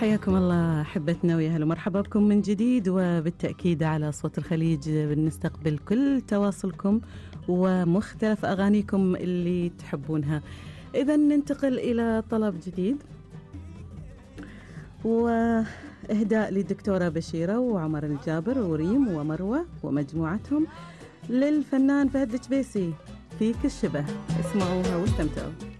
حياكم الله أحبتنا ويا هلا مرحبا بكم من جديد، وبالتأكيد على صوت الخليج بنستقبل كل تواصلكم ومختلف أغانيكم اللي تحبونها. إذا ننتقل إلى طلب جديد وإهداء للدكتورة بشيرة وعمر الجابر وريم ومروة ومجموعتهم للفنان فهد الجبيسي، فيك الشبه. اسمعوها واستمتعوا.